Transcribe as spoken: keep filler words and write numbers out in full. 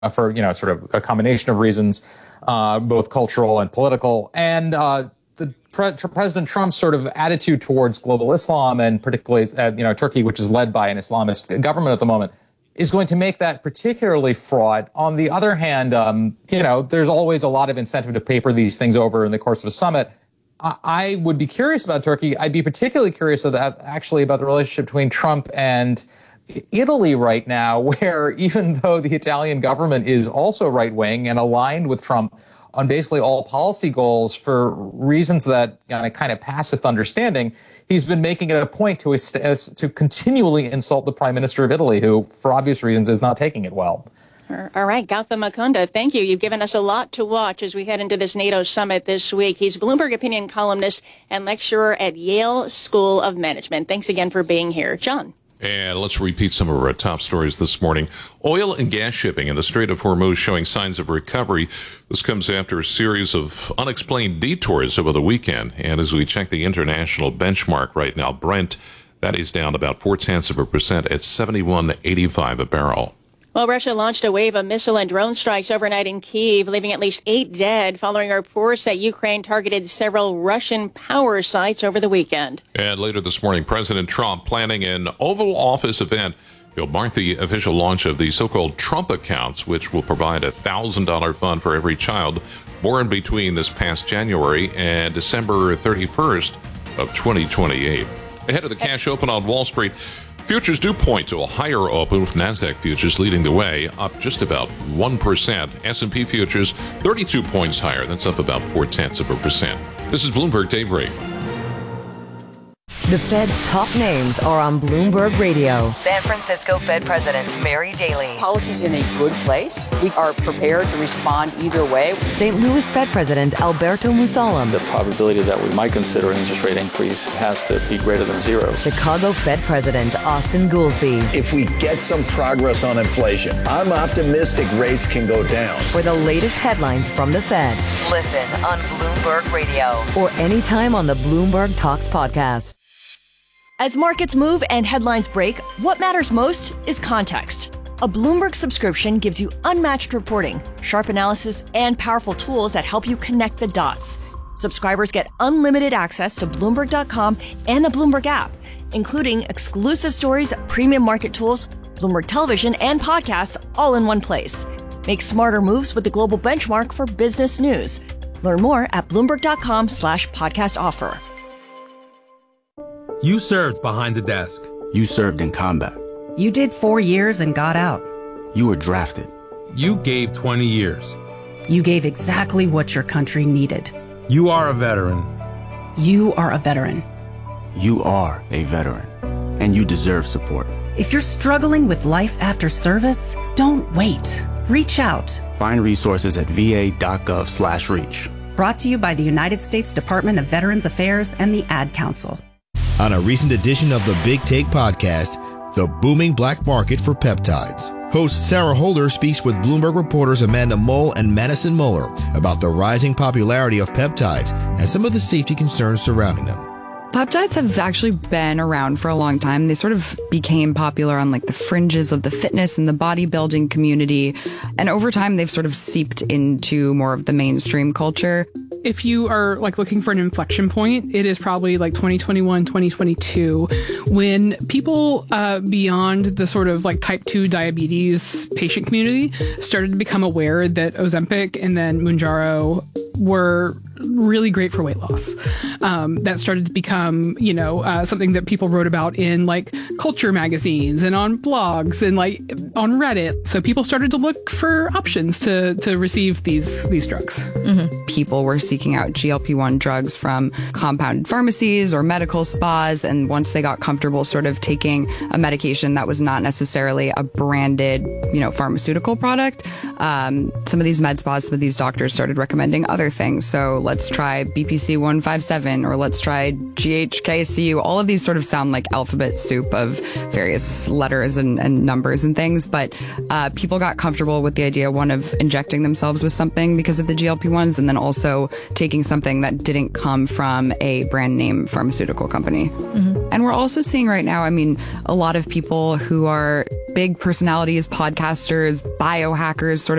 for, you know, sort of a combination of reasons, uh, both cultural and political. And uh, the pre- President Trump's sort of attitude towards global Islam, and particularly, uh, you know, Turkey, which is led by an Islamist government at the moment, is going to make that particularly fraught. On the other hand, um, you know, there's always a lot of incentive to paper these things over in the course of a summit. I, I would be curious about Turkey. I'd be particularly curious about, actually about the relationship between Trump and Italy right now, where even though the Italian government is also right-wing and aligned with Trump on basically all policy goals for reasons that on a kind of passive understanding, he's been making it a point to to continually insult the Prime Minister of Italy, who, for obvious reasons, is not taking it well. All right, Gautam Mukunda, thank you. You've given us a lot to watch as we head into this NATO summit this week. He's Bloomberg opinion columnist and lecturer at Yale School of Management. Thanks again for being here. John. And let's repeat some of our top stories this morning. Oil and gas shipping in the Strait of Hormuz showing signs of recovery. This comes after a series of unexplained detours over the weekend. And as we check the international benchmark right now, Brent, that is down about four tenths of a percent at seventy-one eighty-five a barrel. Well, Russia launched a wave of missile and drone strikes overnight in Kyiv, leaving at least eight dead, following reports that Ukraine targeted several Russian power sites over the weekend. And later this morning, President Trump planning an Oval Office event. He'll mark the official launch of the so-called Trump accounts, which will provide a one thousand dollars fund for every child born between this past January and December thirty-first of twenty twenty-eight. Ahead of the cash open on Wall Street, futures do point to a higher open, with NASDAQ futures leading the way, up just about one percent. S and P futures thirty-two points higher. That's up about four tenths of a percent. This is Bloomberg Daybreak. The Fed's top names are on Bloomberg Radio. San Francisco Fed President Mary Daly. Policy's in a good place. We are prepared to respond either way. Saint Louis Fed President Alberto Musalem. The probability that we might consider an interest rate increase has to be greater than zero. Chicago Fed President Austin Goolsbee. If we get some progress on inflation, I'm optimistic rates can go down. For the latest headlines from the Fed, listen on Bloomberg Radio or anytime on the Bloomberg Talks podcast. As markets move and headlines break, what matters most is context. A Bloomberg subscription gives you unmatched reporting, sharp analysis, and powerful tools that help you connect the dots. Subscribers get unlimited access to Bloomberg dot com and the Bloomberg app, including exclusive stories, premium market tools, Bloomberg television, and podcasts all in one place. Make smarter moves with the global benchmark for business news. Learn more at Bloomberg dot com slash podcast offer. You served behind the desk. You served in combat. You did four years and got out. You were drafted. You gave twenty years. You gave exactly what your country needed. You are a veteran. You are a veteran. You are a veteran. And you deserve support. If you're struggling with life after service, don't wait. Reach out. Find resources at va.gov slash reach. Brought to you by the United States Department of Veterans Affairs and the Ad Council. On a recent edition of the Big Take podcast, the booming black market for peptides. Host Sarah Holder speaks with Bloomberg reporters Amanda Mole and Madison Muller about the rising popularity of peptides and some of the safety concerns surrounding them. Peptides have actually been around for a long time. They sort of became popular on like the fringes of the fitness and the bodybuilding community. And over time, they've sort of seeped into more of the mainstream culture. If you are like looking for an inflection point, it is probably like twenty twenty-one, twenty twenty-two, when people uh, beyond the sort of like type two diabetes patient community started to become aware that Ozempic and then Mounjaro were really great for weight loss. Um, that started to become, you know, uh, something that people wrote about in like culture magazines and on blogs and like on Reddit. So people started to look for options to to receive these these drugs. Mm-hmm. People were seeking out G L P one drugs from compounded pharmacies or medical spas. And once they got comfortable sort of taking a medication that was not necessarily a branded, you know, pharmaceutical product, um, some of these med spas, some of these doctors started recommending other things. So let's try B P C one fifty-seven or let's try G H K C U. All of these sort of sound like alphabet soup of various letters and, and numbers and things. But uh, people got comfortable with the idea, one, of injecting themselves with something because of the G L P ones, and then also taking something that didn't come from a brand name pharmaceutical company. Mm-hmm. And we're also seeing right now, I mean, a lot of people who are big personalities, podcasters, biohackers, sort of